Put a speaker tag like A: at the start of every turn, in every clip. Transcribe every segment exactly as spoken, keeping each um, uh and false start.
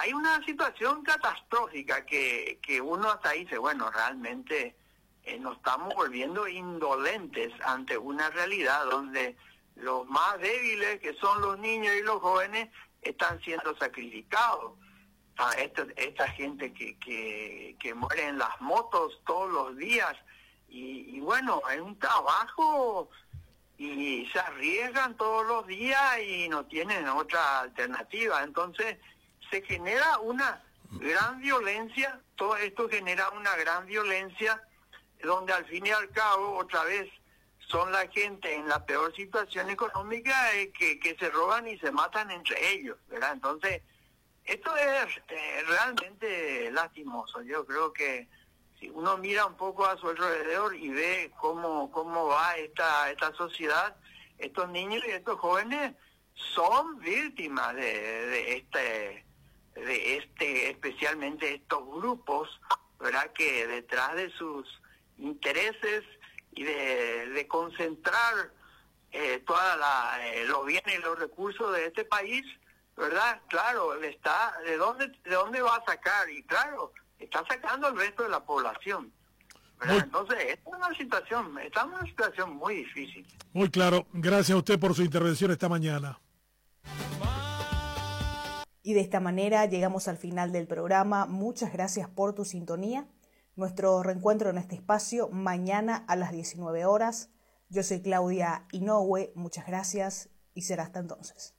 A: hay una situación catastrófica que, que uno hasta dice, bueno, realmente eh, nos estamos volviendo indolentes ante una realidad donde los más débiles, que son los niños y los jóvenes, están siendo sacrificados. Ah, esta, esta gente que, que, que muere en las motos todos los días, y, y bueno, es un trabajo y se arriesgan todos los días y no tienen otra alternativa. Entonces se genera una gran violencia, todo esto genera una gran violencia donde al fin y al cabo otra vez son la gente en la peor situación económica eh, que, que se roban y se matan entre ellos, ¿verdad? Entonces esto es eh, realmente lastimoso. Yo creo que si uno mira un poco a su alrededor y ve cómo cómo va esta esta sociedad, estos niños y estos jóvenes son víctimas de, de este de este especialmente estos grupos, ¿verdad? Que detrás de sus intereses y de, de concentrar eh, toda la eh, los bienes y los recursos de este país, ¿verdad? Claro, le está, ¿de dónde, de dónde va a sacar? Y claro, está sacando al resto de la población, ¿verdad? Muy, Entonces, es una situación, estamos en una situación muy difícil.
B: Muy claro. Gracias a usted por su intervención esta mañana.
C: Y de esta manera llegamos al final del programa. Muchas gracias por tu sintonía. Nuestro reencuentro en este espacio mañana a las diecinueve horas. Yo soy Claudia Inoue. Muchas gracias y será hasta entonces.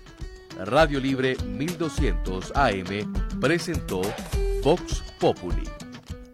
D: Radio Libre mil doscientos A M presentó Vox Populi.